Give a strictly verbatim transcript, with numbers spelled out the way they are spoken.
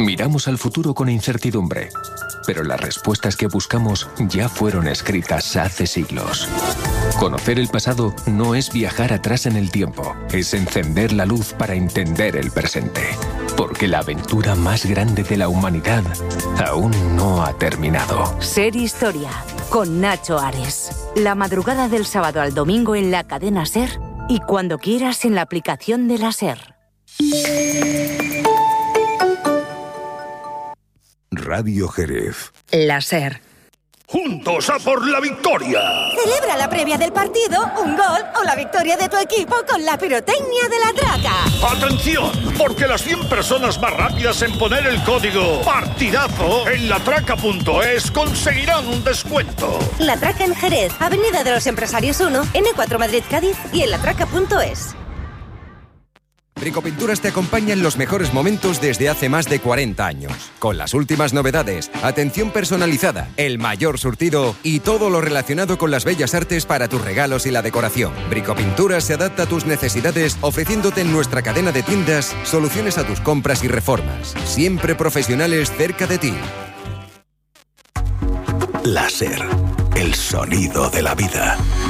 Miramos al futuro con incertidumbre, pero las respuestas que buscamos ya fueron escritas hace siglos. Conocer el pasado no es viajar atrás en el tiempo, es encender la luz para entender el presente. Porque la aventura más grande de la humanidad aún no ha terminado. Ser Historia, con Nacho Ares. La madrugada del sábado al domingo en la cadena SER y cuando quieras en la aplicación de la SER. Radio Jerez. La SER. ¡Juntos a por la victoria! Celebra la previa del partido, un gol o la victoria de tu equipo con la pirotecnia de La Traca. ¡Atención! Porque las cien personas más rápidas en poner el código PARTIDAZO en latraca punto es conseguirán un descuento. La Traca en Jerez, Avenida de los Empresarios uno, ene cuatro Madrid Cádiz y en latraca punto es. Bricopinturas te acompaña en los mejores momentos desde hace más de cuarenta años. Con las últimas novedades, atención personalizada, el mayor surtido y todo lo relacionado con las bellas artes para tus regalos y la decoración. Bricopinturas se adapta a tus necesidades ofreciéndote en nuestra cadena de tiendas soluciones a tus compras y reformas. Siempre profesionales cerca de ti. La SER, el sonido de la vida.